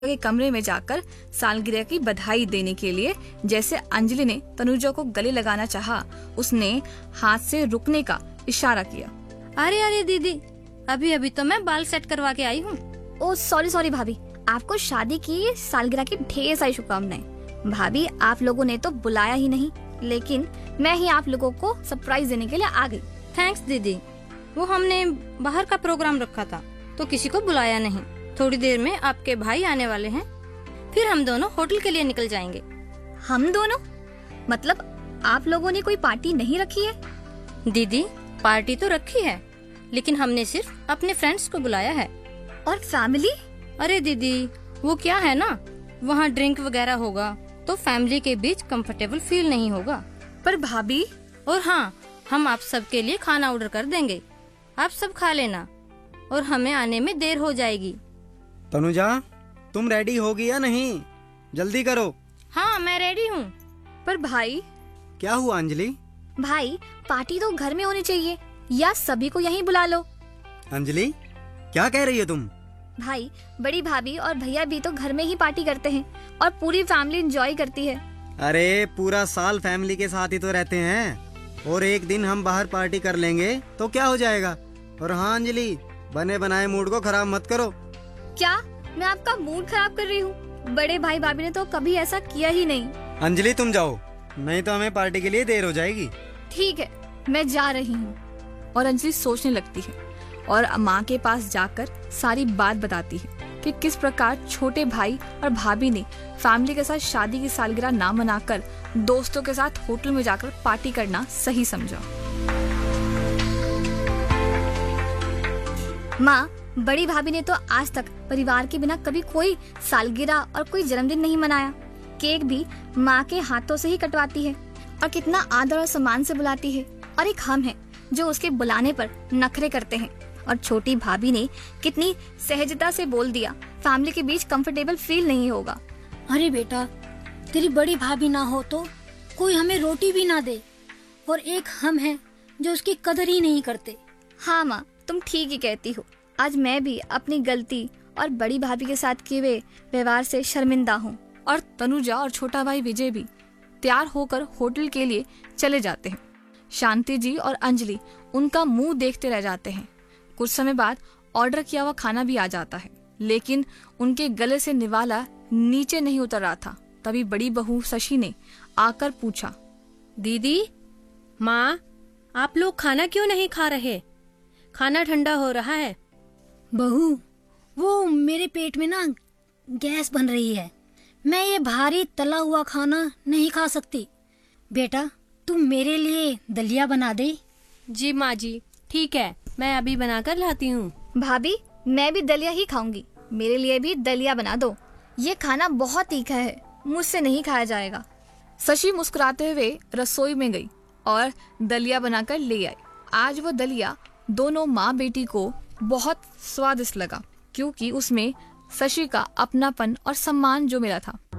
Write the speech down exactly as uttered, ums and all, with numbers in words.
के कमरे में जाकर सालगिरह की बधाई देने के लिए जैसे अंजलि ने तनुजा को गले लगाना चाहा, उसने हाथ से रुकने का इशारा किया। अरे अरे दीदी, अभी अभी तो मैं बाल सेट करवा के आई हूँ। ओ सॉरी सॉरी भाभी, आपको शादी की सालगिरह की ढेर सारी शुभकामनाएं। भाभी आप लोगों ने तो बुलाया ही नहीं, लेकिन मैं ही आप लोगों को सरप्राइज देने के लिए आ गई। थैंक्स दीदी, वो हमने बाहर का प्रोग्राम रखा था तो किसी को बुलाया नहीं। थोड़ी देर में आपके भाई आने वाले हैं, फिर हम दोनों होटल के लिए निकल जाएंगे। हम दोनों? मतलब आप लोगों ने कोई पार्टी नहीं रखी है? दीदी पार्टी तो रखी है, लेकिन हमने सिर्फ अपने फ्रेंड्स को बुलाया है। और फैमिली? अरे दीदी वो क्या है ना, वहाँ ड्रिंक वगैरह होगा तो फैमिली के बीच कंफर्टेबल फील नहीं होगा। पर भाभी, और हाँ, हम आप सब के लिए खाना ऑर्डर कर देंगे, आप सब खा लेना और हमें आने में देर हो जाएगी। तनुजा तुम रेडी होगी या नहीं? जल्दी करो। हाँ मैं रेडी हूँ। पर भाई। क्या हुआ अंजलि? भाई पार्टी तो घर में होनी चाहिए, या सभी को यहीं बुला लो। अंजलि क्या कह रही हो तुम? भाई बड़ी भाभी और भैया भी तो घर में ही पार्टी करते हैं और पूरी फैमिली एंजॉय करती है। अरे पूरा साल फैमिली के साथ ही तो रहते हैं, और एक दिन हम बाहर पार्टी कर लेंगे तो क्या हो जाएगा। और हाँ अंजलि, बने बनाए मूड को खराब मत करो। क्या मैं आपका मूड खराब कर रही हूँ? बड़े भाई भाभी ने तो कभी ऐसा किया ही नहीं। अंजलि तुम जाओ, नहीं तो हमें पार्टी के लिए देर हो जाएगी। ठीक है मैं जा रही हूँ। और अंजलि सोचने लगती है और माँ के पास जाकर सारी बात बताती है कि किस प्रकार छोटे भाई और भाभी ने फैमिली के साथ शादी की सालगिरह ना मनाकर दोस्तों के साथ होटल में जाकर पार्टी करना सही समझा। माँ, बड़ी भाभी ने तो आज तक परिवार के बिना कभी कोई सालगिरह और कोई जन्मदिन नहीं मनाया। केक भी माँ के हाथों से ही कटवाती है और कितना आदर और सम्मान से बुलाती है। और एक हम हैं जो उसके बुलाने पर नखरे करते हैं। और छोटी भाभी ने कितनी सहजता से बोल दिया, फैमिली के बीच कंफर्टेबल फील नहीं होगा। अरे बेटा, तेरी बड़ी भाभी ना हो तो कोई हमें रोटी भी ना दे, और एक हम हैं जो उसकी कदर ही नहीं करते। हाँ माँ, तुम ठीक ही कहती हो। आज मैं भी अपनी गलती और बड़ी भाभी के साथ किए हुए व्यवहार से शर्मिंदा हूँ। और तनुजा और छोटा भाई विजय भी तैयार होकर होटल के लिए चले जाते हैं। शांति जी और अंजलि उनका मुंह देखते रह जाते हैं। कुछ समय बाद ऑर्डर किया हुआ खाना भी आ जाता है, लेकिन उनके गले से निवाला नीचे नहीं उतर रहा था। तभी बड़ी बहू शशि ने आकर पूछा, दीदी, माँ, आप लोग खाना क्यों नहीं खा रहे? खाना ठंडा हो रहा है। बहू, वो मेरे पेट में ना गैस बन रही है, मैं ये भारी तला हुआ खाना नहीं खा सकती। बेटा तुम मेरे लिए दलिया बना दे। जी माँ जी, ठीक है, मैं अभी बनाकर लाती हूँ। भाभी मैं भी दलिया ही खाऊंगी, मेरे लिए भी दलिया बना दो। ये खाना बहुत तीखा है, मुझसे नहीं खाया जाएगा। शशि मुस्कुराते हुए रसोई में गई और दलिया बनाकर ले आई। आज वो दलिया दोनों माँ बेटी को बहुत स्वादिष्ट लगा, क्योंकि उसमें शशि का अपनापन और सम्मान जो मिला था।